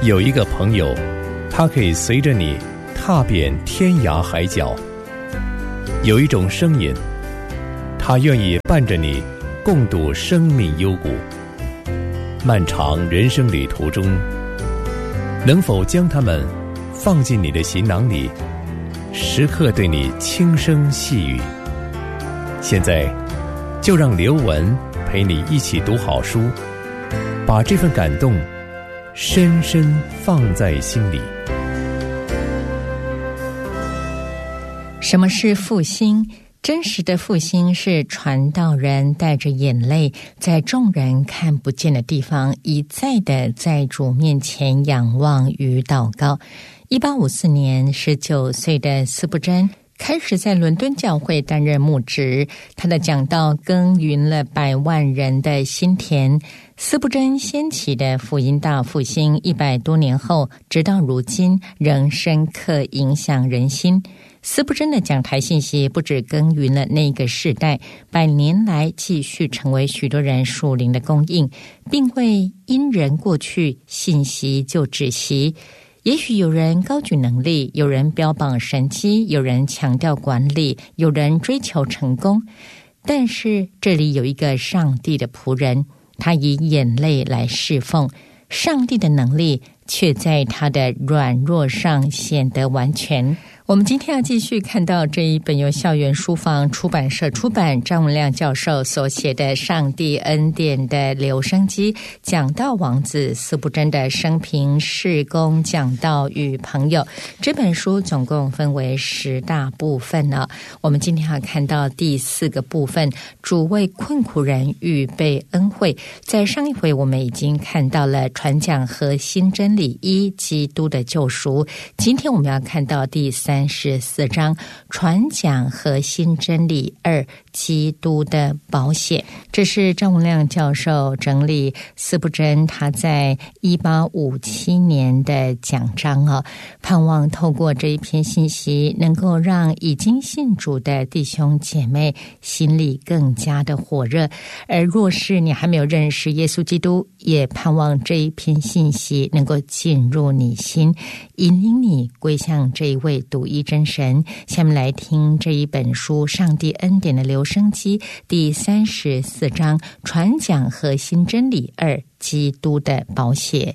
有一个朋友，他可以随着你踏遍天涯海角；有一种声音，他愿意伴着你共度生命幽谷。漫长人生旅途中，能否将它们放进你的行囊里，时刻对你轻声细语？现在就让刘文陪你一起读好书，把这份感动深深放在心里。 什么是复兴？真实的复兴是传道人带着眼泪，在众人看不见的地方，一再的在主面前仰望与祷告。1854年，19岁的司布真开始在伦敦教会担任牧职，他的讲道耕耘了百万人的心田。司布真掀起的福音大复兴100多年后，直到如今仍深刻影响人心。司布真的讲台信息不只耕耘了那个世代，100年来继续成为许多人属灵的供应，并未因人过去，信息就止息。也许有人高举能力，有人标榜神迹，有人强调管理，有人追求成功，但是这里有一个上帝的仆人，他以眼泪来侍奉，上帝的能力却在他的软弱上显得完全。我们今天要继续看到这一本由校园书房出版社出版，张文亮教授所写的《上帝恩典的留声机》，讲道王子司布真的生平、事工、讲道与朋友。这本书总共分为10大部分呢。我们今天要看到第4个部分，主为困苦人预备恩惠。在上一回我们已经看到了传讲核心真理1，基督的救赎。今天我们要看到第34章，传讲核心真理2，基督的保险。这是张文亮教授整理司布真他在1857年的讲章哦，盼望透过这一篇信息，能够让已经信主的弟兄姐妹心里更加的火热。而若是你还没有认识耶稣基督，也盼望这一篇信息能够进入你心，引领你归向这一位独一真神。下面来听这一本书《上帝恩典的留声机》第34章，传讲核心真理2，基督的保险。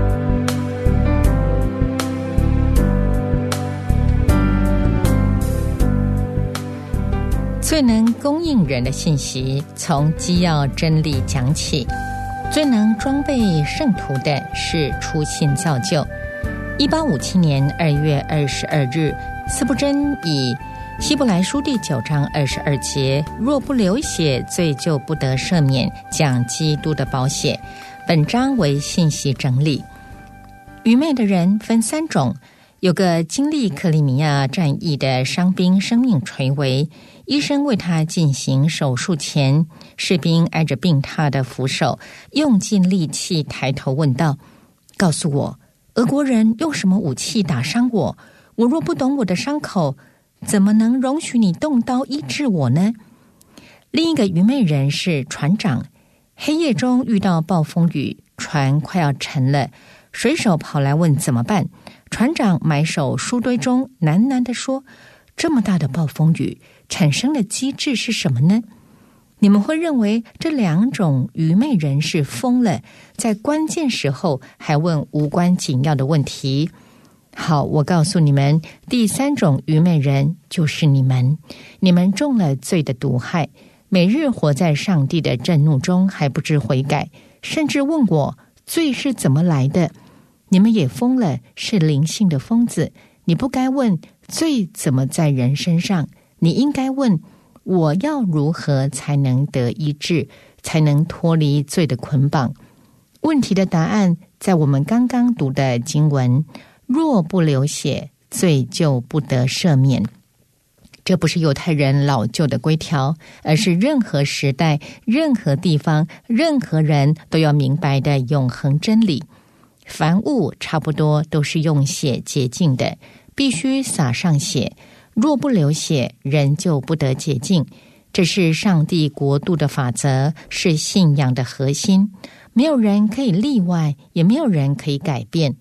最能供应人的信息，从基要真理讲起。最能装备圣徒的是初信造就。1857年2月22日，司布真以希伯来书第9章22节，若不流血，罪就不得赦免，讲基督的保险。本章为信息整理。愚昧的人分3种，有个经历克里米亚战役的伤兵生命垂危，医生为他进行手术前，士兵挨着病榻的扶手，用尽力气抬头问道：告诉我，俄国人用什么武器打伤我？我若不懂我的伤口，怎么能容许你动刀医治我呢？另一个愚昧人是船长，黑夜中遇到暴风雨，船快要沉了，水手跑来问怎么办。船长埋首书堆中，喃喃地说：这么大的暴风雨产生的机制是什么呢？你们会认为这2种愚昧人是疯了，在关键时候还问无关紧要的问题。好，我告诉你们，第3种愚昧人就是你们。你们中了罪的毒害，每日活在上帝的震怒中，还不知悔改，甚至问我罪是怎么来的。你们也疯了，是灵性的疯子。你不该问罪怎么在人身上，你应该问我要如何才能得医治，才能脱离罪的捆绑。问题的答案在我们刚刚读的经文，若不流血，罪就不得赦免。这不是犹太人老旧的规条，而是任何时代、任何地方、任何人都要明白的永恒真理。凡物差不多都是用血洁净的，必须洒上血，若不流血，人就不得洁净。这是上帝国度的法则，是信仰的核心，没有人可以例外，也没有人可以改变。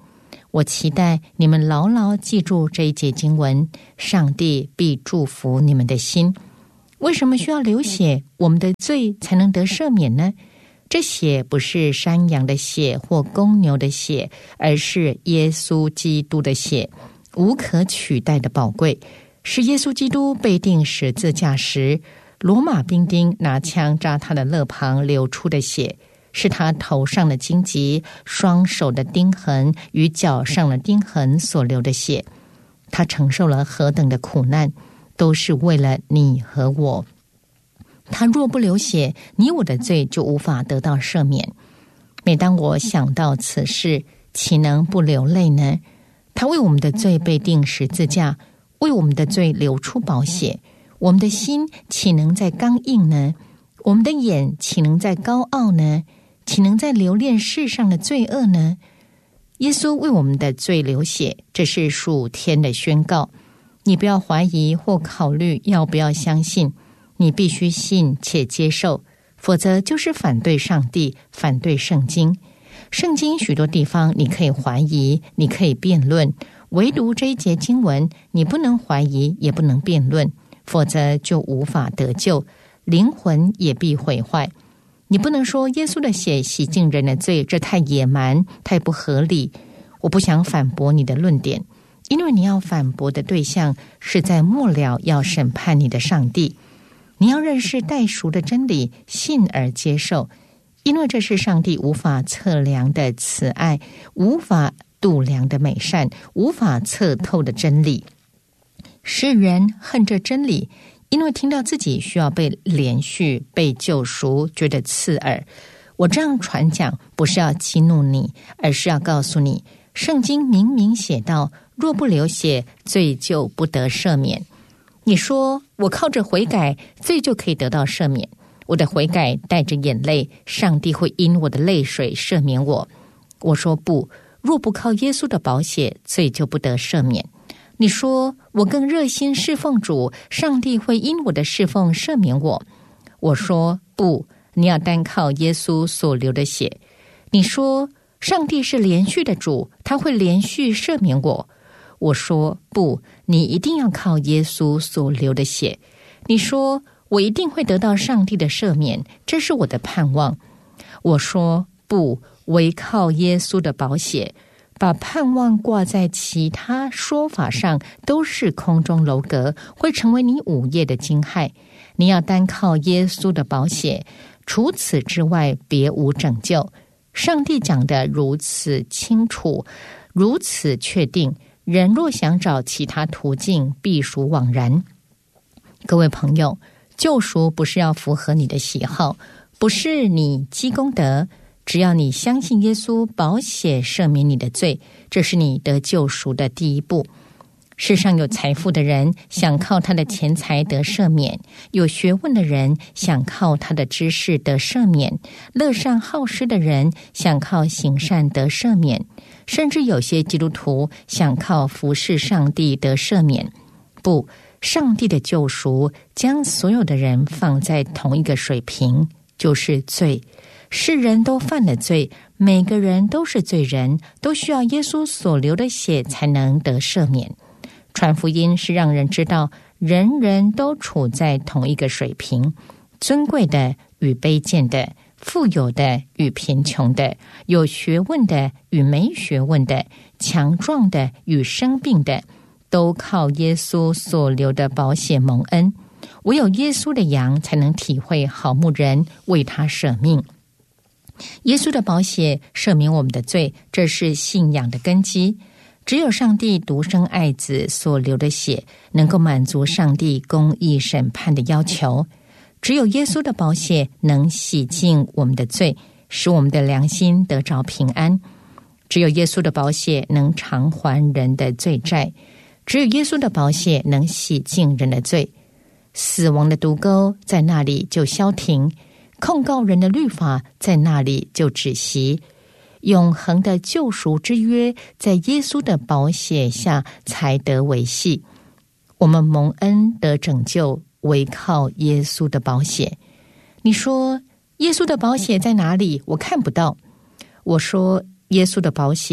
我期待你们牢牢记住这一节经文，上帝必祝福你们的心。为什么需要流血？我们的罪才能得赦免呢？这血不是山羊的血或公牛的血，而是耶稣基督的血，无可取代的宝贵，是耶稣基督被钉十字架时，罗马兵丁拿枪扎他的肋旁流出的血，是他头上的荆棘、双手的钉痕与脚上的钉痕所流的血。他承受了何等的苦难，都是为了你和我。他若不流血，你我的罪就无法得到赦免。每当我想到此事，岂能不流泪呢？他为我们的罪被钉十字架，为我们的罪流出宝血，我们的心岂能再刚硬呢？我们的眼岂能再高傲呢？岂能再留恋世上的罪恶呢？耶稣为我们的罪流血，这是属天的宣告。你不要怀疑或考虑要不要相信，你必须信且接受，否则就是反对上帝，反对圣经。圣经许多地方你可以怀疑，你可以辩论，唯独这一节经文你不能怀疑，也不能辩论，否则就无法得救，灵魂也必毁坏。你不能说耶稣的血洗净人的罪，这太野蛮，太不合理。我不想反驳你的论点，因为你要反驳的对象是在末了要审判你的上帝。你要认识代赎的真理，信而接受，因为这是上帝无法测量的慈爱，无法度量的美善，无法测透的真理。世人恨这真理，因为听到自己需要被连续、被救赎，觉得刺耳。我这样传讲，不是要激怒你，而是要告诉你，圣经明明写道，若不流血，罪就不得赦免。你说我靠着悔改，罪就可以得到赦免。我的悔改带着眼泪，上帝会因我的泪水赦免我。我说不，若不靠耶稣的宝血，罪就不得赦免。你说我更热心侍奉主，上帝会因我的侍奉赦免我。我说不，你要单靠耶稣所流的血。你说上帝是连续的主，他会连续赦免我。我说不，你一定要靠耶稣所流的血。你说我一定会得到上帝的赦免，这是我的盼望。我说不，唯靠耶稣的宝血。把盼望挂在其他说法上，都是空中楼阁，会成为你午夜的惊骇。你要单靠耶稣的宝血，除此之外别无拯救。上帝讲得如此清楚，如此确定，人若想找其他途径，必属枉然。各位朋友，救赎不是要符合你的喜好，不是你积功德，只要你相信耶稣宝血赦免你的罪，这是你得救赎的第一步。世上有财富的人想靠他的钱财得赦免，有学问的人想靠他的知识得赦免，乐善好施的人想靠行善得赦免，甚至有些基督徒想靠服侍上帝得赦免。不，上帝的救赎将所有的人放在同一个水平，就是罪。世人都犯了罪，每个人都是罪人，都需要耶稣所流的血才能得赦免。传福音是让人知道人人都处在同一个水平，尊贵的与卑贱的，富有的与贫穷的，有学问的与没学问的，强壮的与生病的，都靠耶稣所流的宝血蒙恩。唯有耶稣的羊才能体会好牧人为他舍命。耶稣的宝血赦免我们的罪，这是信仰的根基。只有上帝独生爱子所流的血能够满足上帝公义审判的要求。只有耶稣的宝血能洗净我们的罪，使我们的良心得着平安。只有耶稣的宝血能偿还人的罪债，只有耶稣的宝血能洗净人的罪。死亡的毒钩在那里就消停，控告人的律法在那里就止息。永恒的救赎之约在耶稣的宝血下才得维系。我们蒙恩得拯救，唯靠耶稣的宝血。你说耶稣的宝血在哪里？我看不到。我说耶稣的宝血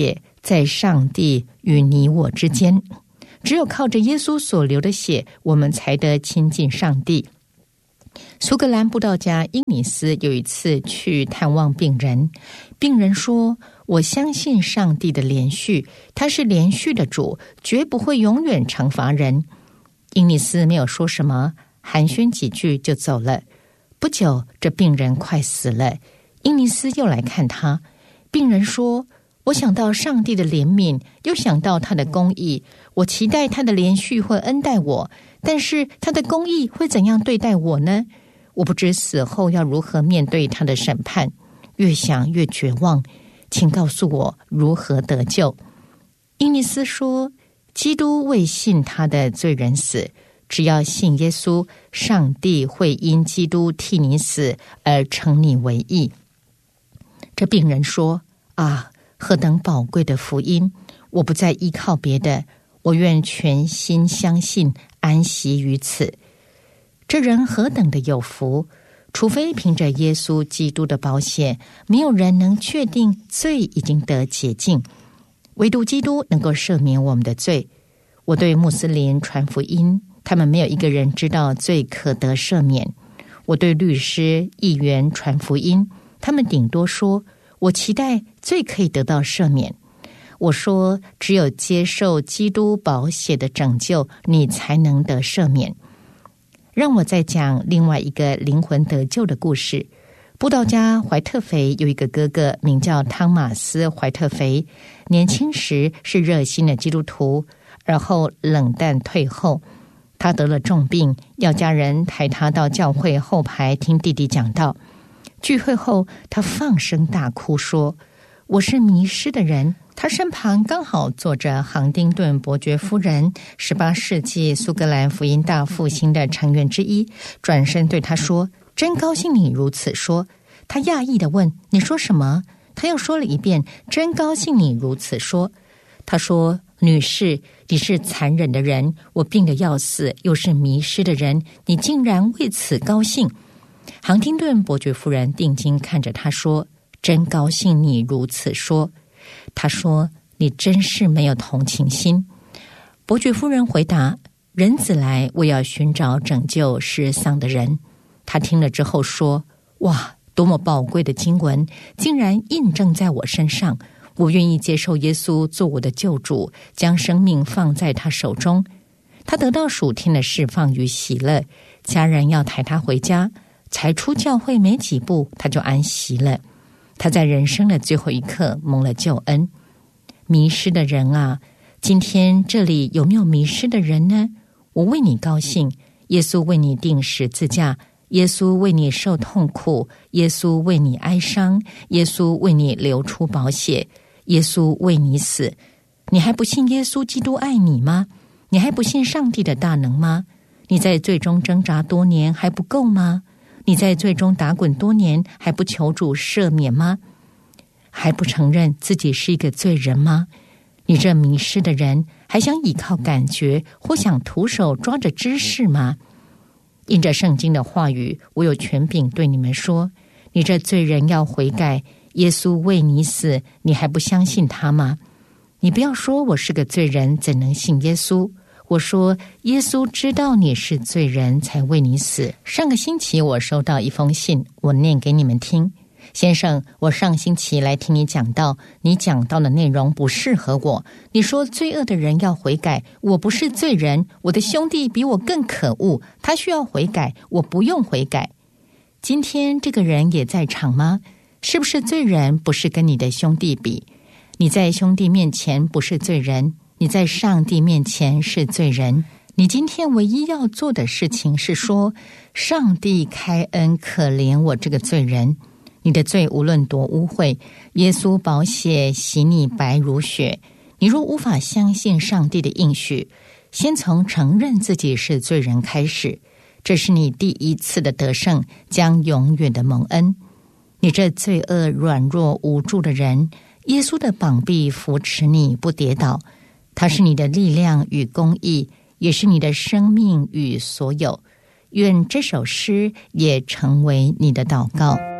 在上帝与你我之间。只有靠着耶稣所流的血，我们才得亲近上帝。苏格兰布道家英尼斯有一次去探望病人，病人说：我相信上帝的连续，他是连续的主，绝不会永远惩罚人。英尼斯没有说什么，寒暄几句就走了。不久，这病人快死了，英尼斯又来看他。病人说：我想到上帝的怜悯，又想到他的公义，我期待他的连续会恩待我，但是他的公义会怎样对待我呢？我不知死后要如何面对他的审判，越想越绝望，请告诉我如何得救。英尼斯说：基督为信他的罪人死，只要信耶稣，上帝会因基督替你死而称你为义。这病人说：啊，何等宝贵的福音！我不再依靠别的，我愿全心相信，安息于此。这人何等的有福！除非凭着耶稣基督的宝血，没有人能确定罪已经得洁净，唯独基督能够赦免我们的罪。我对穆斯林传福音，他们没有一个人知道罪可得赦免。我对律师、议员传福音，他们顶多说：我期待罪可以得到赦免。我说：只有接受基督宝血的拯救，你才能得赦免。让我再讲另外一个灵魂得救的故事。布道家怀特肥有一个哥哥，名叫汤马斯·怀特肥。年轻时是热心的基督徒，而后冷淡退后。他得了重病，要家人抬他到教会后排听弟弟讲道。聚会后，他放声大哭说：我是迷失的人。他身旁刚好坐着杭丁顿伯爵夫人，18世纪苏格兰福音大复兴的成员之一，转身对他说：真高兴你如此说。他讶异地问：你说什么？他又说了一遍：真高兴你如此说。他说：女士，你是残忍的人，我病得要死，又是迷失的人，你竟然为此高兴。杭丁顿伯爵夫人定睛看着他说：真高兴你如此说。他说：你真是没有同情心。伯爵夫人回答：人子来，我要寻找拯救失丧的人。他听了之后说：哇，多么宝贵的经文，竟然印证在我身上。我愿意接受耶稣做我的救主，将生命放在他手中。他得到属天的释放与喜乐，家人要抬他回家，才出教会没几步，他就安息了。他在人生的最后一刻蒙了救恩。迷失的人啊，今天这里有没有迷失的人呢？我为你高兴，耶稣为你钉十字架，耶稣为你受痛苦，耶稣为你哀伤，耶稣为你流出宝血，耶稣为你死。你还不信耶稣基督爱你吗？你还不信上帝的大能吗？你在罪中挣扎多年还不够吗？你在罪中打滚多年还不求主赦免吗？还不承认自己是一个罪人吗？你这迷失的人，还想依靠感觉或想徒手抓着知识吗？印着圣经的话语，我有权柄对你们说，你这罪人要悔改，耶稣为你死，你还不相信他吗？你不要说我是个罪人，怎能信耶稣？我说耶稣知道你是罪人，才为你死。上个星期我收到一封信，我念给你们听。先生，我上星期来听你讲道，你讲道的内容不适合我。你说罪恶的人要悔改，我不是罪人，我的兄弟比我更可恶，他需要悔改，我不用悔改。今天这个人也在场吗？是不是罪人不是跟你的兄弟比？你在兄弟面前不是罪人，你在上帝面前是罪人。你今天唯一要做的事情是说，上帝开恩可怜我这个罪人。你的罪无论多污秽，耶稣宝血洗你白如雪。你若无法相信上帝的应许，先从承认自己是罪人开始，这是你第一次的得胜，将永远的蒙恩。你这罪恶软弱无助的人，耶稣的膀臂扶持你不跌倒，他是你的力量与公义，也是你的生命与所有。愿这首诗也成为你的祷告。